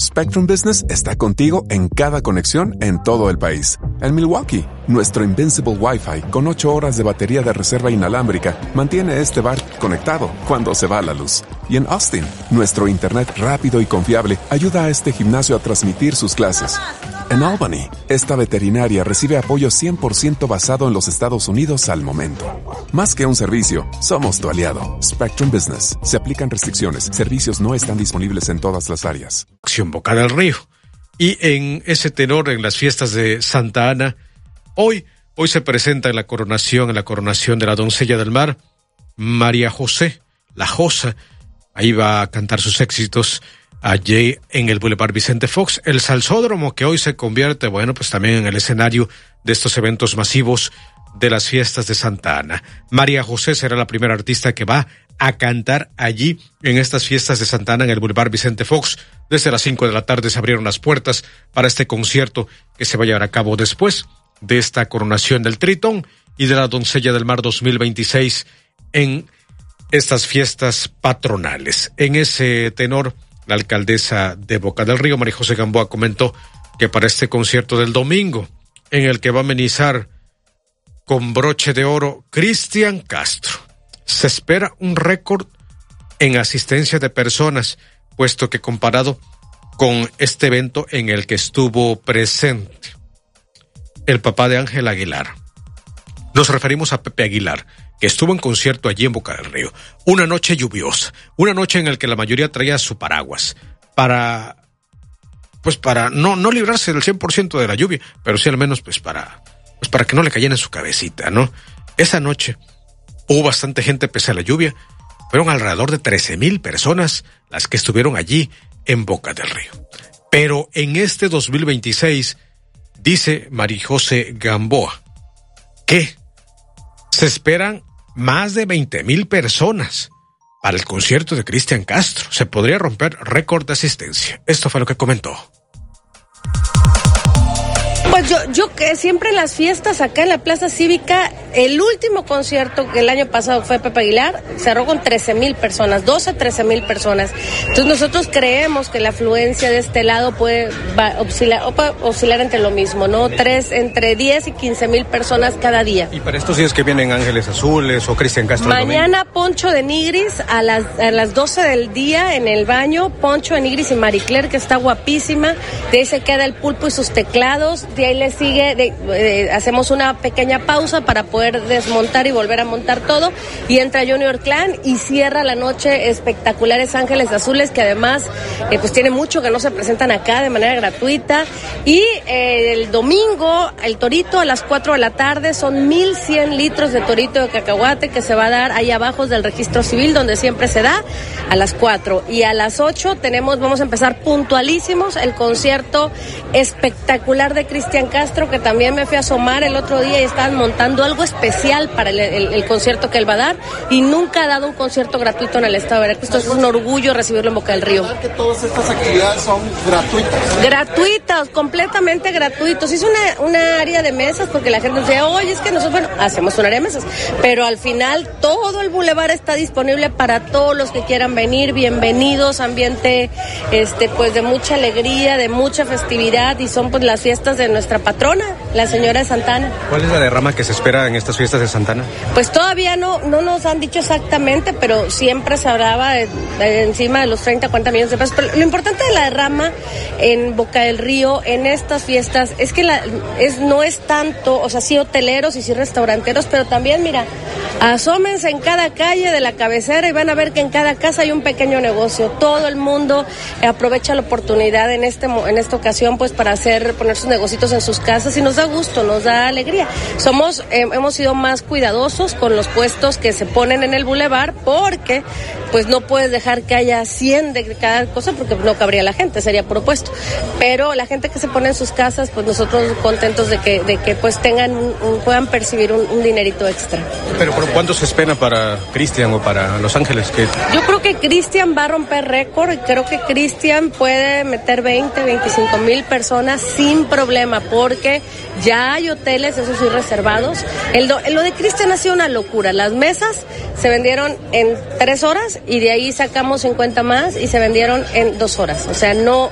Spectrum Business está contigo en cada conexión en todo el país. En Milwaukee, nuestro Invincible Wi-Fi con 8 horas de batería de reserva inalámbrica mantiene este bar conectado cuando se va la luz. Y en Austin, nuestro internet rápido y confiable ayuda a este gimnasio a transmitir sus clases. En Albany, esta veterinaria recibe apoyo 100% basado en los Estados Unidos al momento. Más que un servicio, somos tu aliado. Spectrum Business. Se aplican restricciones. Servicios no están disponibles en todas las áreas. Acción Boca del Río. Y en ese tenor, en las fiestas de Santa Ana, hoy se presenta en la coronación de la doncella del mar, María José, la Josa. Ahí va a cantar sus éxitos allí en el Boulevard Vicente Fox, el Salsódromo, que hoy se convierte, pues también en el escenario de estos eventos masivos de las fiestas de Santa Ana. María José será la primera artista que va a cantar allí en estas fiestas de Santa Ana en el Boulevard Vicente Fox. Desde las 5 de la tarde se abrieron las puertas para este concierto que se va a llevar a cabo después de esta coronación del Tritón y de la Doncella del Mar 2026 en estas fiestas patronales. En ese tenor, la alcaldesa de Boca del Río, María José Gamboa, comentó que para este concierto del domingo, en el que va a amenizar con broche de oro Cristian Castro, se espera un récord en asistencia de personas, puesto que comparado con este evento en el que estuvo presente el papá de Ángel Aguilar, nos referimos a Pepe Aguilar, que estuvo en concierto allí en Boca del Río. Una noche lluviosa, una noche en la que la mayoría traía su paraguas para no librarse del 100% de la lluvia, pero sí al menos para que no le cayera en su cabecita, ¿no? Esa noche hubo bastante gente pese a la lluvia. Fueron alrededor de 13,000 personas las que estuvieron allí en Boca del Río. Pero en este 2026, dice María José Gamboa, que se esperan más de 20,000 personas para el concierto de Cristian Castro. Se podría romper récord de asistencia. Esto fue lo que comentó. Pues yo que siempre en las fiestas acá en la Plaza Cívica, el último concierto que el año pasado fue Pepe Aguilar, cerró con 13,000 personas, 13,000 personas. Entonces nosotros creemos que la afluencia de este lado puede oscilar entre lo mismo, ¿no? Entre 10 y 15,000 personas cada día. ¿Y para estos días que vienen Ángeles Azules o Cristian Castro? Mañana Poncho de Nigris a las 12 del día en el baño, Poncho de Nigris y Marie Claire, que está guapísima. De ahí se queda el Pulpo y sus teclados. De ahí le sigue, hacemos una pequeña pausa para poder desmontar y volver a montar todo, y entra Junior Clan y cierra la noche espectaculares Ángeles Azules, que además pues tiene mucho que no se presentan acá de manera gratuita. Y el domingo el torito a las 4 de la tarde, son 1,100 litros de torito de cacahuate que se va a dar ahí abajo del registro civil, donde siempre se da, a las 4. Y a las 8 vamos a empezar puntualísimos el concierto espectacular de Cristian Castro, que también me fui a asomar el otro día y estaban montando algo especial para el concierto que él va a dar, y nunca ha dado un concierto gratuito en el estado de Veracruz. Entonces es un orgullo recibirlo en Boca del Río. Que todas estas actividades son gratuitas, completamente gratuitos. Es una área de mesas, porque la gente dice, oye, es que nosotros hacemos un área de mesas, pero al final todo el bulevar está disponible para todos los que quieran venir. Bienvenidos, ambiente pues de mucha alegría, de mucha festividad, y son pues las fiestas de nuestra patrona, la señora de Santa Ana. ¿Cuál es la derrama que se espera en estas fiestas de Santa Ana? Pues todavía no nos han dicho exactamente, pero siempre se hablaba de encima de los 30-40 millones de pesos. Pero lo importante de la derrama en Boca del Río, en estas fiestas, es que no es tanto, o sea, sí hoteleros y sí restauranteros, pero también, mira, asómense en cada calle de la cabecera y van a ver que en cada casa hay un pequeño negocio. Todo el mundo aprovecha la oportunidad en esta ocasión, pues para poner sus negocios en sus casas, y nos da gusto, nos da alegría. Hemos sido más cuidadosos con los puestos que se ponen en el bulevar, porque pues no puedes dejar que haya 100 de cada cosa, porque no cabría la gente, sería propuesto. Pero la gente que se pone en sus casas, pues nosotros contentos de que pues puedan percibir un dinerito extra. Pero ¿por cuánto se espera para Cristian o para Los Ángeles? Yo creo que Cristian va a romper récord, y creo que Cristian puede meter 20-25,000 personas sin problema, porque ya hay hoteles, eso sí, reservados. Lo de Cristian ha sido una locura. Las mesas se vendieron en 3 horas, y de ahí sacamos 50 más y se vendieron en 2 horas. O sea, no